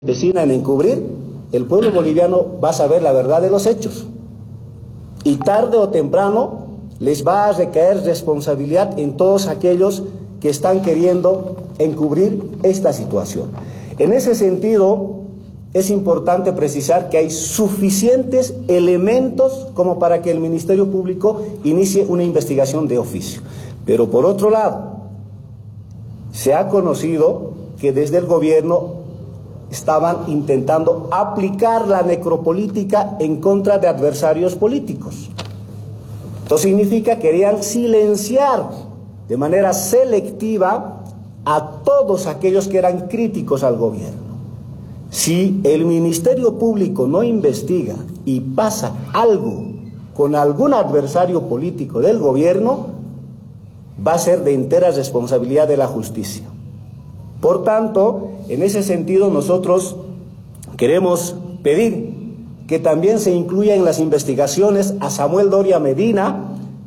empecinan en encubrir, el pueblo boliviano va a saber la verdad de los hechos. Y tarde o temprano les va a recaer responsabilidad en todos aquellos que están queriendo encubrir esta situación. En ese sentido, es importante precisar que hay suficientes elementos como para que el Ministerio Público inicie una investigación de oficio. Pero por otro lado, se ha conocido que desde el gobierno estaban intentando aplicar la necropolítica en contra de adversarios políticos. Esto significa que querían silenciar de manera selectiva a todos aquellos que eran críticos al gobierno. Si el Ministerio Público no investiga y pasa algo con algún adversario político del gobierno, va a ser de entera responsabilidad de la justicia. Por tanto, en ese sentido nosotros queremos pedir que también se incluya en las investigaciones a Samuel Doria Medina,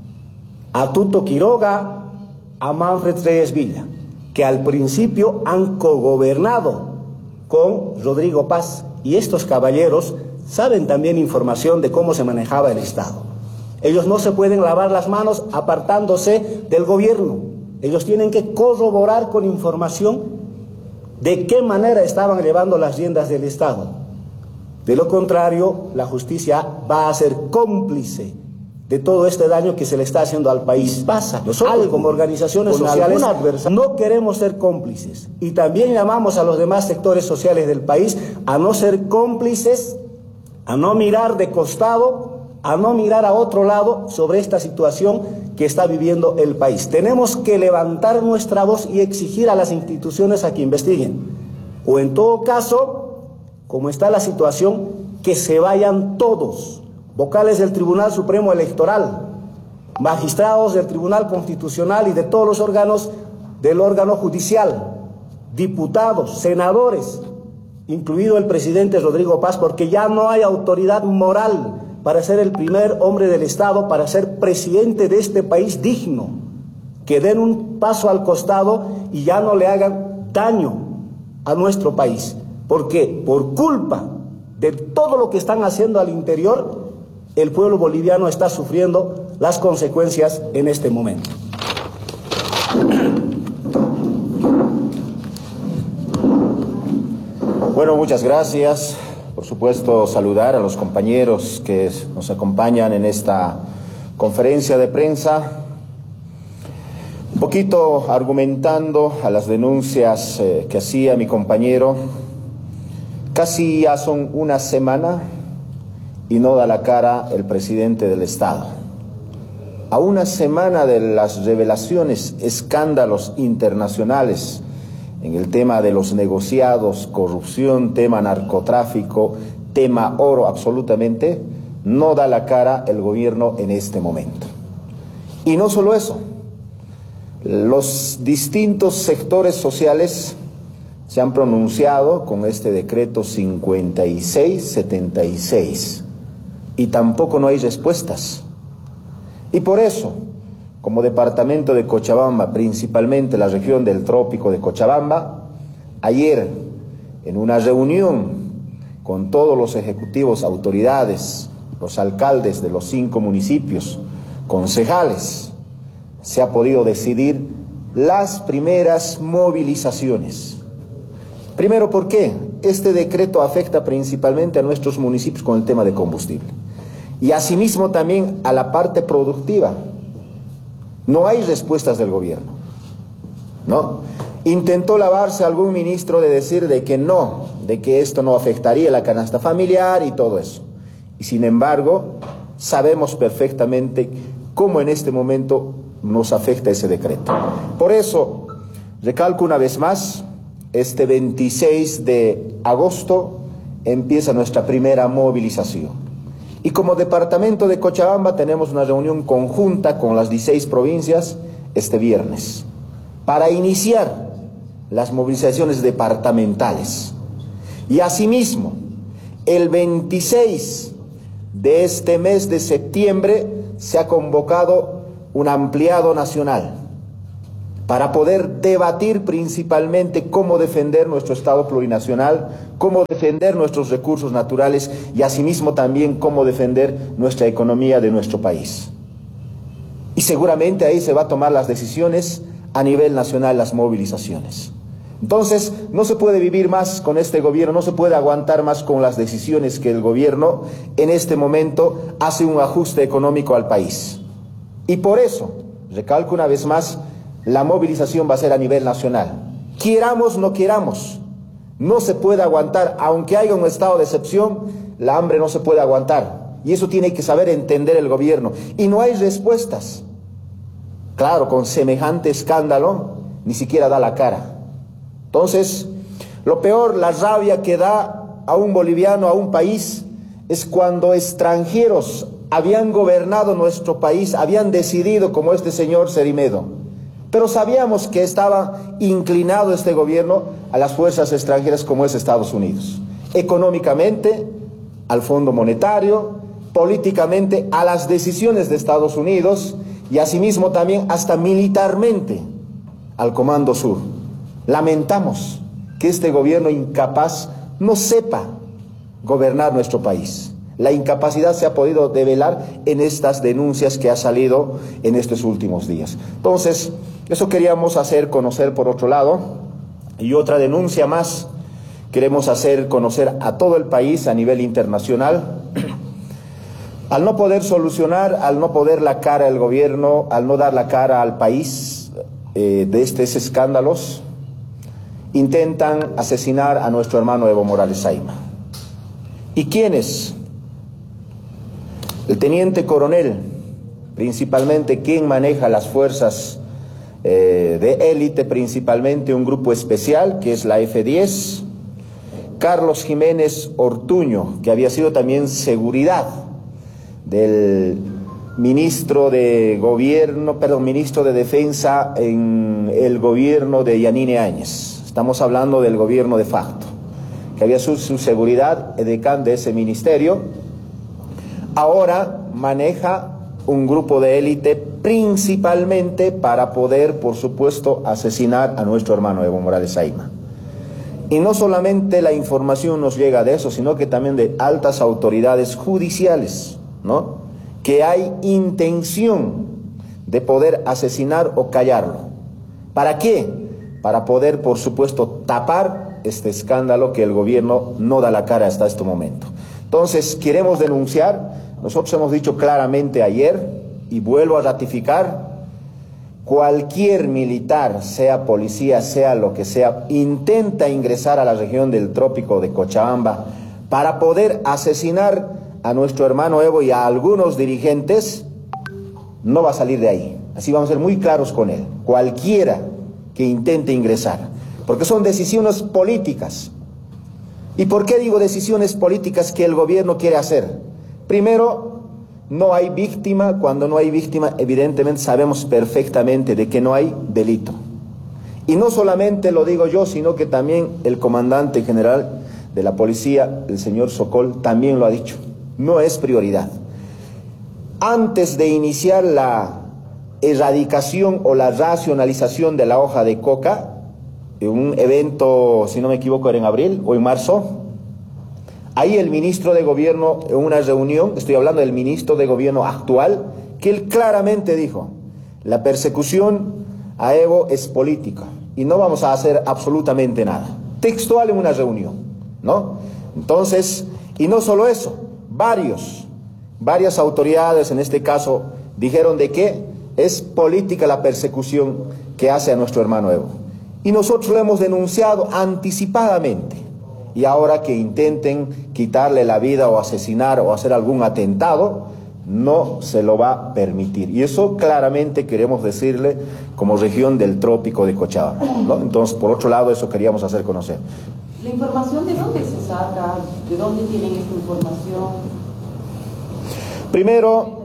a Tuto Quiroga, a Manfred Reyes Villa, que al principio han cogobernado con Rodrigo Paz, y estos caballeros saben también información de cómo se manejaba el Estado. Ellos no se pueden lavar las manos apartándose del gobierno. Ellos tienen que corroborar con información de qué manera estaban llevando las riendas del Estado. De lo contrario, la justicia va a ser cómplice de todo este daño que se le está haciendo al país. Nosotros como organizaciones sociales no queremos ser cómplices, y también llamamos a los demás sectores sociales del país a no ser cómplices, a no mirar de costado, a no mirar a otro lado sobre esta situación que está viviendo el país. Tenemos que levantar nuestra voz y exigir a las instituciones a que investiguen, o en todo caso, como está la situación, que se vayan todos: vocales del Tribunal Supremo Electoral, magistrados del Tribunal Constitucional y de todos los órganos del órgano judicial, diputados, senadores, incluido el presidente Rodrigo Paz, porque ya no hay autoridad moral para ser el primer hombre del Estado, para ser presidente de este país digno. Que den un paso al costado y ya no le hagan daño a nuestro país, porque por culpa de todo lo que están haciendo al interior, el pueblo boliviano está sufriendo las consecuencias en este momento. Bueno, muchas gracias. Por supuesto, saludar a los compañeros que nos acompañan en esta conferencia de prensa. Un poquito argumentando a las denuncias que hacía mi compañero. Casi ya son una semana y no da la cara el presidente del Estado. A una semana de las revelaciones, escándalos internacionales en el tema de los negociados, corrupción, tema narcotráfico, tema oro, absolutamente, no da la cara el gobierno en este momento. Y no solo eso, los distintos sectores sociales se han pronunciado con este decreto 5676 y tampoco no hay respuestas. Y por eso, como departamento de Cochabamba, principalmente la región del Trópico de Cochabamba, ayer en una reunión con todos los ejecutivos, autoridades, los alcaldes de los 5 municipios, concejales, se ha podido decidir las primeras movilizaciones. Primero, ¿por qué? Este decreto afecta principalmente a nuestros municipios con el tema de combustible y asimismo también a la parte productiva. No hay respuestas del gobierno, ¿no? Intentó lavarse algún ministro de decir de que no, de que esto no afectaría la canasta familiar y todo eso. Y sin embargo, sabemos perfectamente cómo en este momento nos afecta ese decreto. Por eso, recalco una vez más, este 26 de agosto empieza nuestra primera movilización. Y como departamento de Cochabamba tenemos una reunión conjunta con las 16 provincias este viernes para iniciar las movilizaciones departamentales. Y asimismo, el 26 de este mes de septiembre se ha convocado un ampliado nacional para poder debatir principalmente cómo defender nuestro Estado plurinacional, cómo defender nuestros recursos naturales y asimismo también cómo defender nuestra economía de nuestro país. Y seguramente ahí se va a tomar las decisiones a nivel nacional, las movilizaciones. Entonces, no se puede vivir más con este gobierno, no se puede aguantar más con las decisiones que el gobierno en este momento hace un ajuste económico al país. Y por eso, recalco una vez más, la movilización va a ser a nivel nacional. Queramos, no queramos, no se puede aguantar, aunque haya un estado de excepción, la hambre no se puede aguantar. Y eso tiene que saber entender el gobierno. Y no hay respuestas. Claro, con semejante escándalo, ni siquiera da la cara. Entonces, lo peor, la rabia que da a un boliviano, a un país, es cuando extranjeros habían gobernado nuestro país, habían decidido como este señor Cerimedo. Pero sabíamos que estaba inclinado este gobierno a las fuerzas extranjeras como es Estados Unidos. Económicamente, al Fondo Monetario, políticamente, a las decisiones de Estados Unidos y asimismo también hasta militarmente al Comando Sur. Lamentamos que este gobierno incapaz no sepa gobernar nuestro país. La incapacidad se ha podido develar en estas denuncias que ha salido en estos últimos días. Entonces, eso queríamos hacer conocer por otro lado. Y otra denuncia más, queremos hacer conocer a todo el país a nivel internacional. Al no poder solucionar, al no poder la cara al gobierno, al no dar la cara al país de estos escándalos, intentan asesinar a nuestro hermano Evo Morales Saima. ¿Y quiénes? El teniente coronel, principalmente quien maneja las fuerzas de élite, principalmente un grupo especial que es la F-10, Carlos Jiménez Ortuño, que había sido también seguridad del ministro de Defensa en el gobierno de Yanine Áñez. Estamos hablando del gobierno de facto, que había su seguridad, edecán de ese ministerio. Ahora maneja un grupo de élite principalmente para poder, por supuesto, asesinar a nuestro hermano Evo Morales Saima. Y no solamente la información nos llega de eso, sino que también de altas autoridades judiciales, ¿no?, que hay intención de poder asesinar o callarlo. ¿Para qué? Para poder, por supuesto, tapar este escándalo que el gobierno no da la cara hasta este momento. Entonces, queremos denunciar, nosotros hemos dicho claramente ayer, y vuelvo a ratificar, cualquier militar, sea policía, sea lo que sea, intenta ingresar a la región del trópico de Cochabamba para poder asesinar a nuestro hermano Evo y a algunos dirigentes, no va a salir de ahí. Así vamos a ser muy claros con él. Cualquiera que intente ingresar, porque son decisiones políticas. ¿Y por qué digo decisiones políticas que el gobierno quiere hacer? Primero, no hay víctima. Cuando no hay víctima, evidentemente sabemos perfectamente de que no hay delito. Y no solamente lo digo yo, sino que también el comandante general de la policía, el señor Sokol, también lo ha dicho. No es prioridad. Antes de iniciar la erradicación o la racionalización de la hoja de coca, un evento, si no me equivoco, era en abril o en marzo, ahí el ministro de gobierno, en una reunión, estoy hablando del ministro de gobierno actual, que él claramente dijo, la persecución a Evo es política y no vamos a hacer absolutamente nada. Textual en una reunión, ¿no? Entonces, y no solo eso, varias autoridades, en este caso, dijeron de que es política la persecución que hace a nuestro hermano Evo. Y nosotros lo hemos denunciado anticipadamente. Y ahora que intenten quitarle la vida o asesinar o hacer algún atentado, no se lo va a permitir. Y eso claramente queremos decirle como región del trópico de Cochabamba, ¿no? Entonces, por otro lado, eso queríamos hacer conocer. ¿La información de dónde se saca? ¿De dónde tienen esta información? Primero,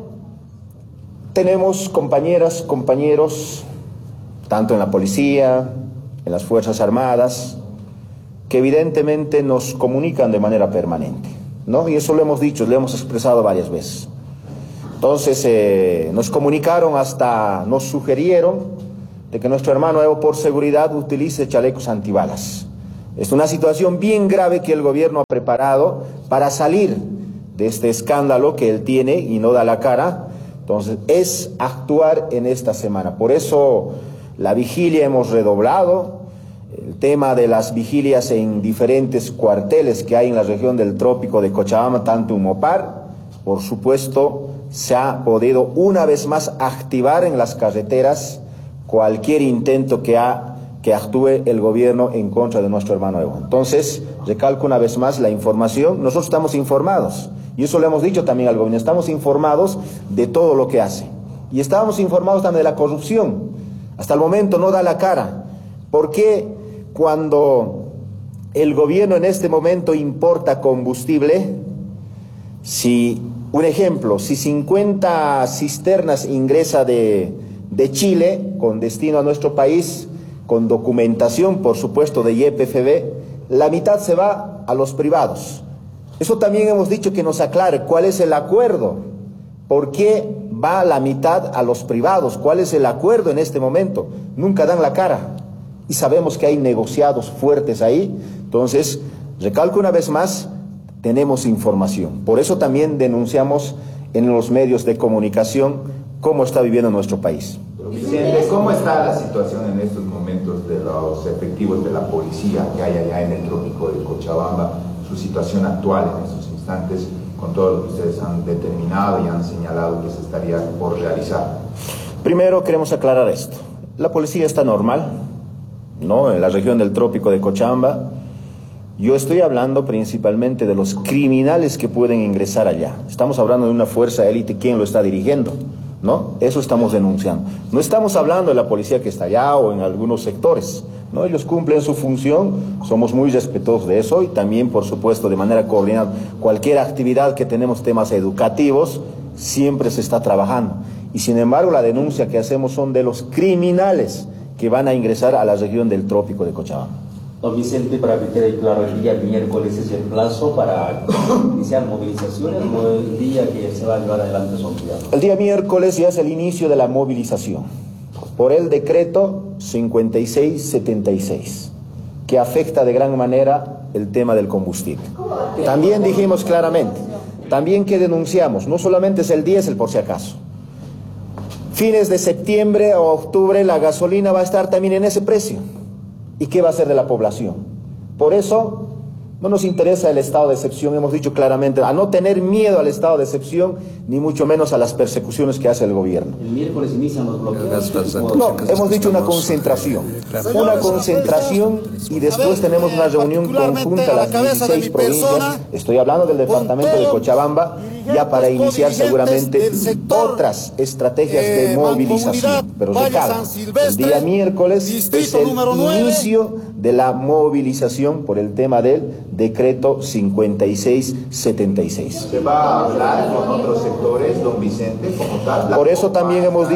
tenemos compañeras, compañeros, tanto en la policía, en las Fuerzas Armadas, que evidentemente nos comunican de manera permanente, ¿no? Y eso lo hemos dicho, lo hemos expresado varias veces. Entonces, nos comunicaron nos sugirieron de que nuestro hermano Evo, por seguridad, utilice chalecos antibalas. Es una situación bien grave que el gobierno ha preparado para salir de este escándalo que él tiene y no da la cara. Entonces, es actuar en esta semana. Por eso la vigilia hemos redoblado. El tema de las vigilias en diferentes cuarteles que hay en la región del trópico de Cochabamba, tanto en Mopar, por supuesto, se ha podido una vez más activar en las carreteras cualquier intento que actúe el gobierno en contra de nuestro hermano Evo. Entonces, recalco una vez más la información. Nosotros estamos informados, y eso lo hemos dicho también al gobierno, estamos informados de todo lo que hace. Y estábamos informados también de la corrupción. Hasta el momento no da la cara. ¿Por qué cuando el gobierno en este momento importa combustible, un ejemplo, si 50 cisternas ingresa de Chile con destino a nuestro país, con documentación, por supuesto, de YPFB, la mitad se va a los privados? Eso también hemos dicho que nos aclare cuál es el acuerdo, por qué va la mitad a los privados, cuál es el acuerdo en este momento. Nunca dan la cara y sabemos que hay negociados fuertes ahí. Entonces, recalco una vez más, tenemos información. Por eso también denunciamos en los medios de comunicación cómo está viviendo nuestro país. Vicente, ¿cómo está la situación en estos momentos de los efectivos de la policía que hay allá en el trópico de Cochabamba? Su situación actual en estos instantes, con todo lo que ustedes han determinado y han señalado que se estaría por realizar. Primero queremos aclarar esto. La policía está normal, ¿no? En la región del trópico de Cochabamba. Yo estoy hablando principalmente de los criminales que pueden ingresar allá. Estamos hablando de una fuerza élite, ¿quién lo está dirigiendo? ¿No? Eso estamos denunciando. No estamos hablando de la policía que está allá o en algunos sectores, ¿no? Ellos cumplen su función, somos muy respetuosos de eso y también, por supuesto, de manera coordinada. Cualquier actividad que tenemos temas educativos, siempre se está trabajando. Y sin embargo, la denuncia que hacemos son de los criminales que van a ingresar a la región del trópico de Cochabamba. Don Vicente, para que quede claro, el día miércoles es el plazo para iniciar movilizaciones o el día que se va a llevar adelante su ampliado. El día miércoles ya es el inicio de la movilización por el decreto 5676, que afecta de gran manera el tema del combustible. También dijimos claramente, también que denunciamos, no solamente es el diésel por si acaso. Fines de septiembre o octubre la gasolina va a estar también en ese precio. ¿Y qué va a hacer de la población? Por eso no nos interesa el estado de excepción, hemos dicho claramente, a no tener miedo al estado de excepción, ni mucho menos a las persecuciones que hace el gobierno. El miércoles inician los bloqueos. No, hemos dicho una concentración y después tenemos una reunión conjunta a las 16 provincias, estoy hablando del departamento de Cochabamba, ya para iniciar seguramente otras estrategias de movilización. Pero recalco, el día miércoles es el inicio de la movilización por el tema del decreto 5676. ¿Se va a hablar con otros sectores, don Vicente, como tal? Por eso también hemos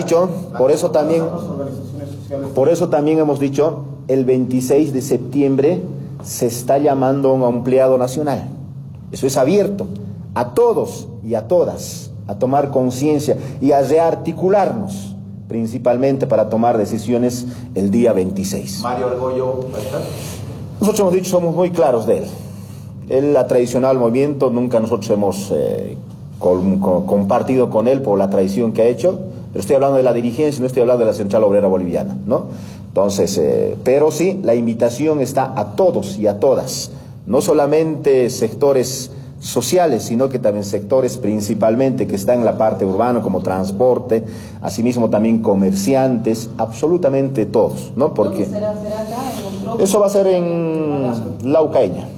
dicho, el 26 de septiembre se está llamando a un ampliado nacional. Eso es abierto a todos y a todas, a tomar conciencia y a rearticularnos, principalmente para tomar decisiones el día 26. Mario Argüello, nosotros hemos dicho, somos muy claros de él. Él ha traicionado el movimiento, nunca nosotros hemos compartido con él por la traición que ha hecho, pero estoy hablando de la dirigencia, no estoy hablando de la Central Obrera Boliviana, ¿no? Entonces, pero sí, la invitación está a todos y a todas, no solamente sectores sociales, sino que también sectores principalmente que están en la parte urbana como transporte, asimismo también comerciantes, absolutamente todos, ¿no? Porque ¿Será acá? eso va a ser en Laucaeña.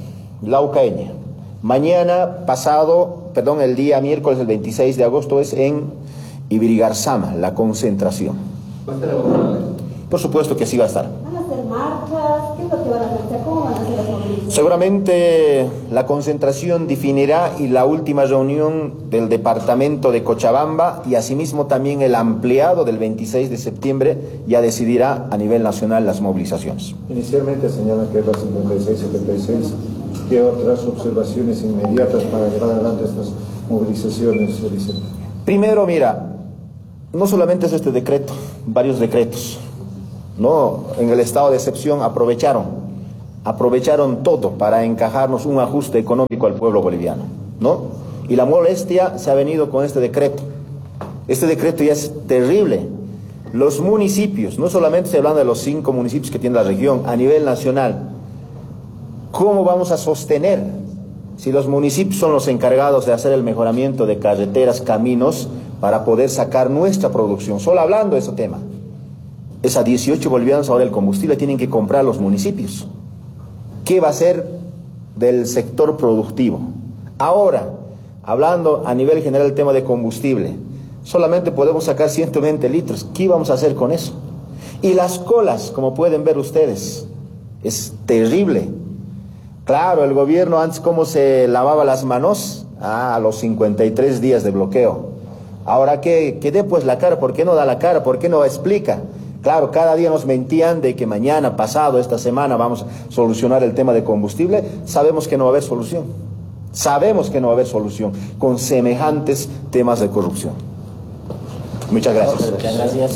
Mañana el día miércoles, el 26 de agosto, es en Ibirigarzama, la concentración. ¿Va a estar gobernable? Por supuesto que sí va a estar. ¿Van a hacer marchas? ¿Qué es lo que van a hacer? ¿Cómo van a hacer las movilizaciones? Seguramente la concentración definirá y la última reunión del departamento de Cochabamba y asimismo también el ampliado del 26 de septiembre ya decidirá a nivel nacional las movilizaciones. Inicialmente señalan que es la 56-76. ¿Qué otras observaciones inmediatas para llevar adelante estas movilizaciones, Vicente? Primero, mira, no solamente es este decreto, varios decretos. ¿no? En el estado de excepción aprovecharon todo para encajarnos un ajuste económico al pueblo boliviano, ¿no? Y la molestia se ha venido con este decreto. Este decreto ya es terrible. Los municipios, no solamente estoy hablando de los 5 municipios que tiene la región, a nivel nacional, ¿cómo vamos a sostener? Si los municipios son los encargados de hacer el mejoramiento de carreteras, caminos, para poder sacar nuestra producción. Solo hablando de ese tema. Es a 18 bolivianos ahora el combustible tienen que comprar los municipios. ¿Qué va a ser del sector productivo? Ahora, hablando a nivel general del tema de combustible, solamente podemos sacar 120 litros. ¿Qué vamos a hacer con eso? Y las colas, como pueden ver ustedes, es terrible. Claro, el gobierno antes cómo se lavaba las manos, a los 53 días de bloqueo. Ahora que dé pues la cara, ¿por qué no da la cara? ¿Por qué no explica? Claro, cada día nos mentían de que mañana, pasado, esta semana vamos a solucionar el tema de combustible. Sabemos que no va a haber solución. Sabemos que no va a haber solución con semejantes temas de corrupción. Muchas gracias. Muchas gracias.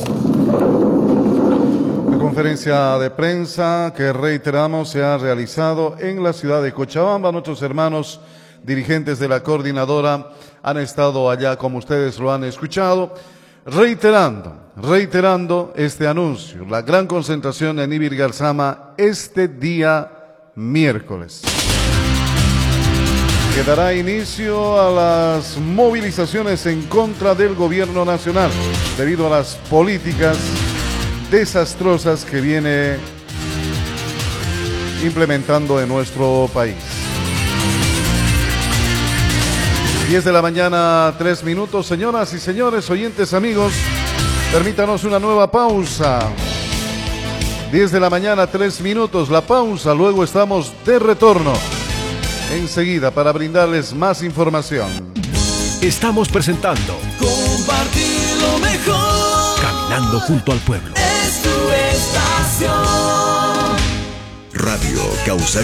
La conferencia de prensa que reiteramos se ha realizado en la ciudad de Cochabamba. Nuestros hermanos dirigentes de la coordinadora han estado allá, como ustedes lo han escuchado, reiterando este anuncio, la gran concentración en Ibirgarzama este día miércoles, que dará inicio a las movilizaciones en contra del gobierno nacional debido a las políticas desastrosas que viene implementando en nuestro país. 10 de la mañana, 3 minutos. Señoras y señores, oyentes, amigos, permítanos una nueva pausa. 10 de la mañana, 3 minutos, la pausa, luego estamos de retorno enseguida para brindarles más información. Estamos presentando Compartir lo mejor. Caminando junto al pueblo. Es tu estación. Radio Causa